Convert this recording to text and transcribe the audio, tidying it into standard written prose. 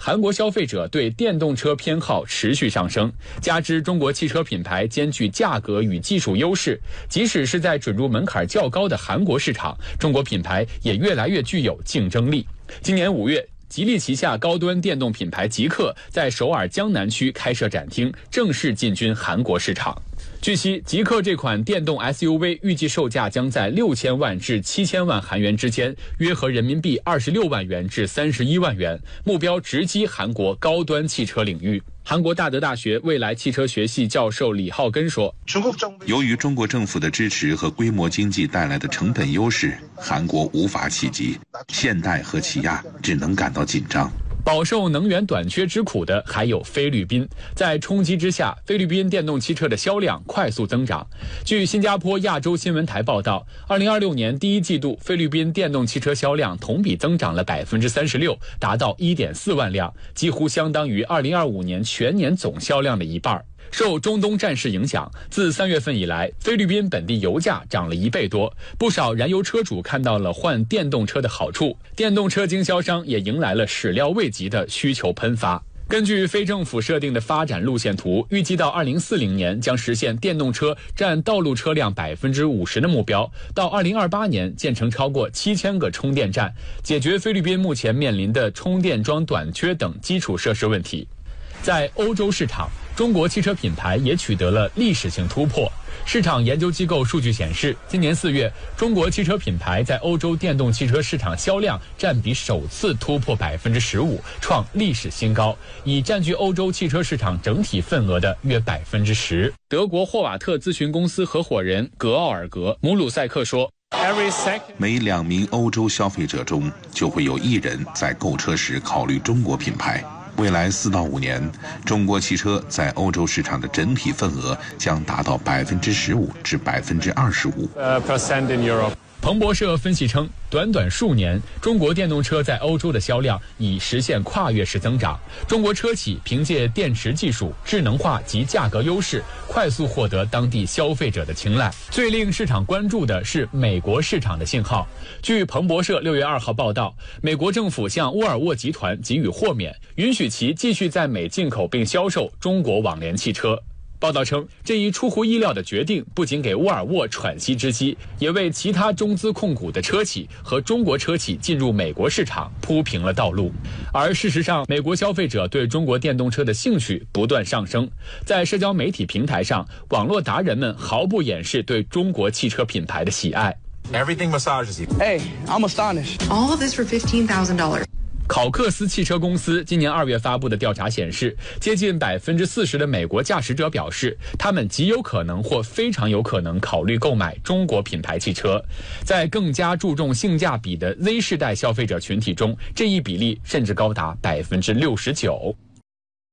韩国消费者对电动车偏好持续上升，加之中国汽车品牌兼具价格与技术优势，即使是在准入门槛较高的韩国市场，中国品牌也越来越具有竞争力。今年5月，吉利旗下高端电动品牌极氪在首尔江南区开设展厅，正式进军韩国市场。据悉，极氪这款电动 SUV 预计售价将在6000万至7000万韩元之间，约合人民币26万元至31万元，目标直击韩国高端汽车领域。韩国大德大学未来汽车学系教授李浩根说， 由于中国政府的支持和规模经济带来的成本优势，韩国无法企及，现代和起亚只能感到紧张。 饱受能源短缺之苦的还有菲律宾，在冲击之下，菲律宾电动汽车的销量快速增长。据新加坡亚洲新闻台报道，2026年第一季度，菲律宾电动汽车销量同比增长了36%，达到1.4万辆，几乎相当于2025年全年总销量的一半。受中东战事影响，自3月份以来，菲律宾本地油价涨了1倍多，不少燃油车主看到了换电动车的好处，电动车经销商也迎来了始料未及的需求喷发。根据非政府设定的发展路线图，预计到2040年将实现电动车占道路车辆50%的目标，到2028年建成超过7000个充电站，解决菲律宾目前面临的充电桩短缺等基础设施问题。在欧洲市场，中国汽车品牌也取得了历史性突破。市场研究机构数据显示，今年4月，中国汽车品牌在欧洲电动汽车市场销量占比首次突破15%，创历史新高，已占据欧洲汽车市场整体份额的约10%。德国霍瓦特咨询公司合伙人格奥尔格姆鲁塞克说， 每2名欧洲消费者中就会有1人在购车时考虑中国品牌。未来4到5年，中国汽车在欧洲市场的整体份额将达到15%至25%。 彭博社分析称，短短数年，中国电动车在欧洲的销量已实现跨越式增长。中国车企凭借电池技术、智能化及价格优势，快速获得当地消费者的青睐。最令市场关注的是美国市场的信号。据彭博社6月2号报道，美国政府向沃尔沃集团给予豁免，允许其继续在美进口并销售中国网联汽车。报道称，这一出乎意料的决定不仅给沃尔沃喘息之机，也为其他中资控股的车企和中国车企进入美国市场铺平了道路。而事实上，美国消费者对中国电动车的兴趣不断上升，在社交媒体平台上，网络达人们毫不掩饰对中国汽车品牌的喜爱。 Everything massages you. Hey, I'm astonished. All of this for $15,000. 考克斯汽车公司今年2月发布的调查显示，接近40%的美国驾驶者表示，他们极有可能或非常有可能考虑购买中国品牌汽车。在更加注重性价比的 Z 世代消费者群体中，这一比例甚至高达69%。